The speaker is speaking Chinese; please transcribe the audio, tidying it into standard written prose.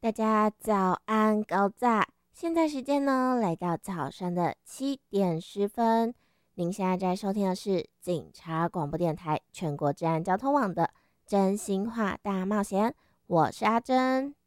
大家早安，高炸！现在时间呢，来到早上的7点10分。您现在在收听的是警察广播电台全国治安交通网的真心话大冒险，我是阿珍。